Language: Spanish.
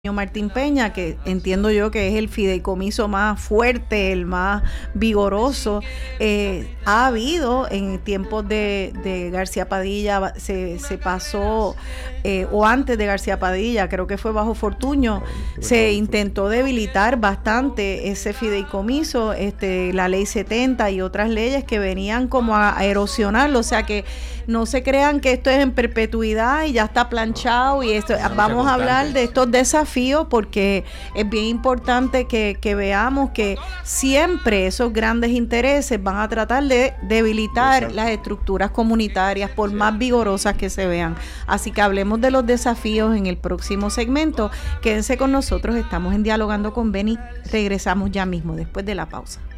Martín Peña, que entiendo yo que es el fideicomiso más fuerte, el más vigoroso. Ha habido en tiempos de García Padilla, se pasó, o antes de García Padilla, creo que fue bajo Fortuño, se intentó debilitar bastante ese fideicomiso, la ley 70 y otras leyes que venían como a erosionarlo, o sea que no se crean que esto es en perpetuidad y ya está planchado y esto, vamos a hablar de estos desafíos porque es bien importante que veamos que siempre esos grandes intereses van a tratar de debilitar las estructuras comunitarias por más vigorosas que se vean. Así que hablemos de los desafíos en el próximo segmento. Quédense con nosotros, estamos en Dialogando con Beni, regresamos ya mismo después de la pausa.